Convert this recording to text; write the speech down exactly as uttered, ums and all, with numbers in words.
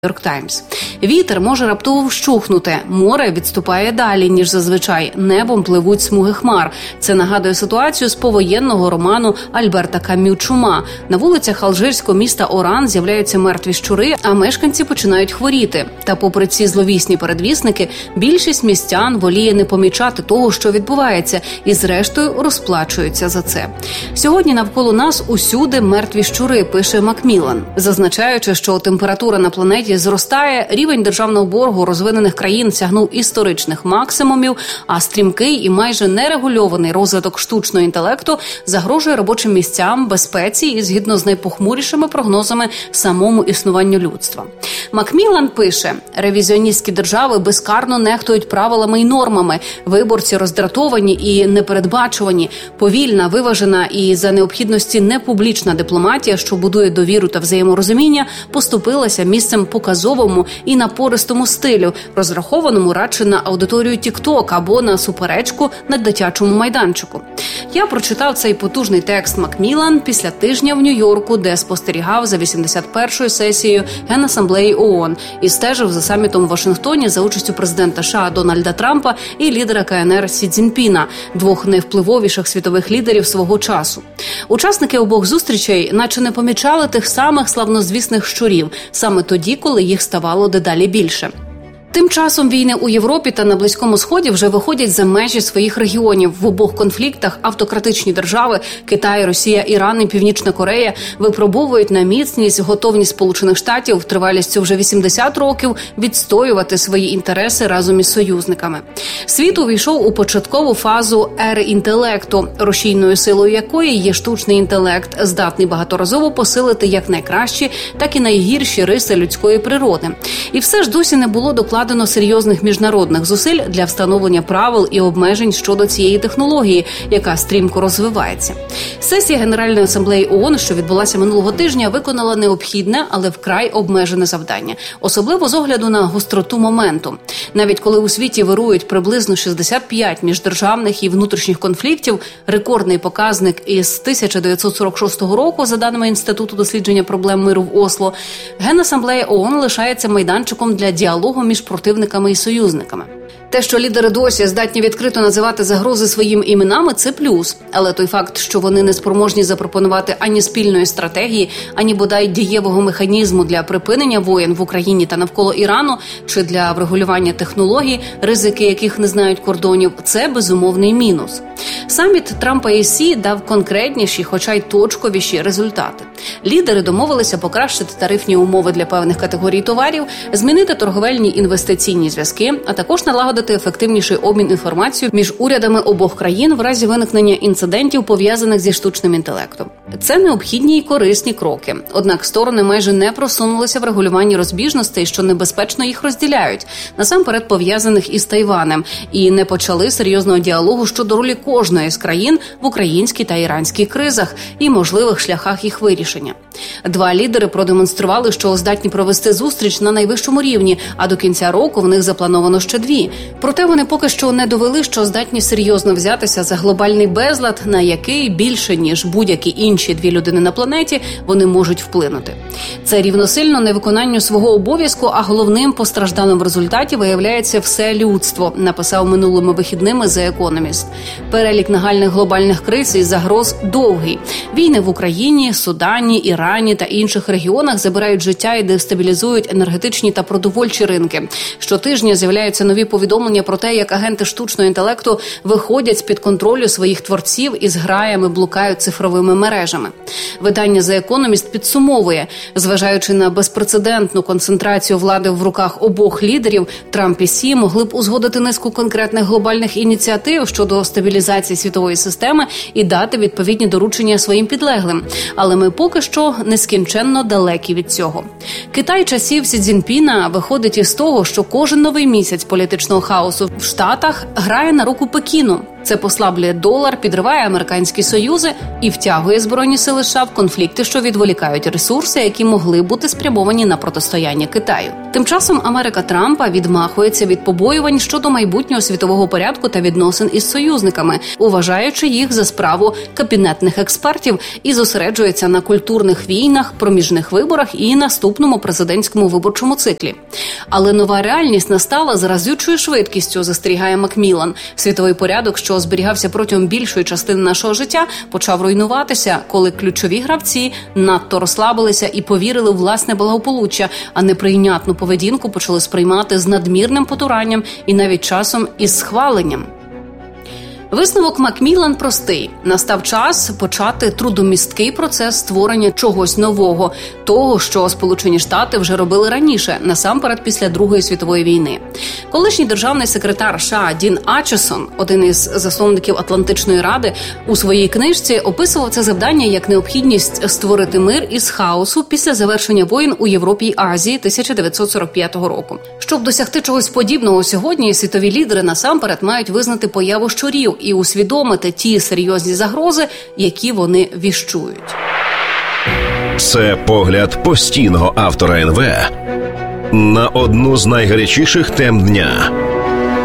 Нью-Йорк Таймс. Вітер може раптово вщухнути, море відступає далі, ніж зазвичай, небом пливуть смуги хмар. Це нагадує ситуацію з повоєнного роману Альберта Камю «Чума». На вулицях алжирського міста Оран з'являються мертві щури, а мешканці починають хворіти. Та попри ці зловісні передвісники, більшість містян воліє не помічати того, що відбувається, і зрештою розплачуються за це. Сьогодні навколо нас усюди мертві щури, пише Макміллан. Зазначаючи, що температура на планеті зростає, рівень державного боргу розвинених країн сягнув історичних максимумів, а стрімкий і майже нерегульований розвиток штучного інтелекту загрожує робочим місцям, безпеці і, згідно з найпохмурішими прогнозами, самому існуванню людства. Макміллан пише, ревізіоністські держави безкарно нехтують правилами і нормами, виборці роздратовані і непередбачувані, повільна, виважена і за необхідності непублічна дипломатія, що будує довіру та взаєморозуміння, поступилася місцем показовому і напористому стилю, розрахованому радше на аудиторію TikTok або на суперечку на дитячому майданчику. Я прочитав цей потужний текст Макміллан після тижня в Нью-Йорку, де спостерігав за вісімдесят першою сесією Генасамблеї ООН і стежив за самітом в Вашингтоні за участю президента США Дональда Трампа і лідера КНР Сі Цзіньпіна, двох найвпливовіших світових лідерів свого часу. Учасники обох зустрічей наче не помічали тих самих славнозвісних щурів, саме тоді, коли їх ставало дедалі більше. Тим часом війни у Європі та на Близькому Сході вже виходять за межі своїх регіонів. В обох конфліктах автократичні держави – Китай, Росія, Іран і Північна Корея – випробовують на міцність готовність Сполучених Штатів тривалістю вже вісімдесят років відстоювати свої інтереси разом із союзниками. Світ увійшов у початкову фазу ери інтелекту, рушійною силою якої є штучний інтелект, здатний багаторазово посилити як найкращі, так і найгірші риси людської природи. І все ж досі не було докладено Вкладено серйозних міжнародних зусиль для встановлення правил і обмежень щодо цієї технології, яка стрімко розвивається. Сесія Генеральної асамблеї ООН, що відбулася минулого тижня, виконала необхідне, але вкрай обмежене завдання, особливо з огляду на гостроту моменту. Навіть коли у світі вирують приблизно шістдесят п'ять міждержавних і внутрішніх конфліктів, рекордний показник із тисяча дев'ятсот сорок шостого року, за даними Інституту дослідження проблем миру в Осло, Генасамблея ООН лишається майданчиком для діалогу між противниками і союзниками. Те, що лідери досі здатні відкрито називати загрози своїми іменами – це плюс. Але той факт, що вони не спроможні запропонувати ані спільної стратегії, ані бодай дієвого механізму для припинення воєн в Україні та навколо Ірану, чи для врегулювання технологій, ризики яких не знають кордонів – це безумовний мінус. Саміт Трампа і Сі дав конкретніші, хоча й точковіші результати. Лідери домовилися покращити тарифні умови для певних категорій товарів, змінити торговельні інвестиційні зв'язки, а також налагодити ефективніший обмін інформацією між урядами обох країн в разі виникнення інцидентів, пов'язаних зі штучним інтелектом. Це необхідні і корисні кроки. Однак сторони майже не просунулися в регулюванні розбіжностей, що небезпечно їх розділяють, насамперед пов'язаних із Тайванем, і не почали серйозного діалогу щодо ролі кожної з країн в українській та іранській кризах і можливих шляхах їх вирішення. Два лідери продемонстрували, що здатні провести зустріч на найвищому рівні, а до кінця року в них заплановано ще дві. Проте вони поки що не довели, що здатні серйозно взятися за глобальний безлад, на який більше, ніж будь-які інші дві людини на планеті, вони можуть вплинути. Це рівносильно невиконанню свого обов'язку, а головним постраждалим в результаті виявляється все людство, написав минулими вихідними The Economist. Перелік нагальних глобальних криз і загроз довгий. Війни в Україні, Судані, Ірані та інших регіонах забирають життя і дестабілізують енергетичні та продовольчі ринки. Щотижня з'являються нові повідомлення про те, як агенти штучного інтелекту виходять з-під контролю своїх творців і з граями блукають цифровими мережами. Видання The Economist підсумовує, зважаючи на безпрецедентну концентрацію влади в руках обох лідерів, Трамп і Сі могли б узгодити низку конкретних глобальних ініціатив щодо стабілізації світової системи і дати відповідні доручення своїм підлеглим. Але ми поки що нескінченно далекі від цього. Китай часів Сі Цзіньпіна виходить із того, що кожен новий місяць політичного хаосу в Штатах грає на руку Пекіну. Це послаблює долар, підриває американські союзи і втягує Збройні сили США в конфлікти, що відволікають ресурси, які могли бути спрямовані на протистояння Китаю. Тим часом Америка Трампа відмахується від побоювань щодо майбутнього світового порядку та відносин із союзниками, вважаючи їх за справу кабінетних експертів, і зосереджується на культурних війнах, проміжних виборах і наступному президентському виборчому циклі. Але нова реальність настала з разючою швидкістю, застерігає Макміллан. Світовий порядок, що зберігався протягом більшої частини нашого життя, почав руйнуватися, коли ключові гравці надто розслабилися і повірили у власне благополуччя, а неприйнятну поведінку почали сприймати з надмірним потуранням і навіть часом із схваленням. Висновок Макміллан простий. Настав час почати трудомісткий процес створення чогось нового, того, що Сполучені Штати вже робили раніше, насамперед після Другої світової війни. Колишній державний секретар США Дін Ачесон, один із засновників Атлантичної ради, у своїй книжці описував це завдання як необхідність створити мир із хаосу після завершення воєн у Європі й Азії тисяча дев'ятсот сорок п'ятого року. Щоб досягти чогось подібного сьогодні, світові лідери насамперед мають визнати появу щурів і усвідомити ті серйозні загрози, які вони віщують. Це погляд постійного автора ен ве на одну з найгарячіших тем дня.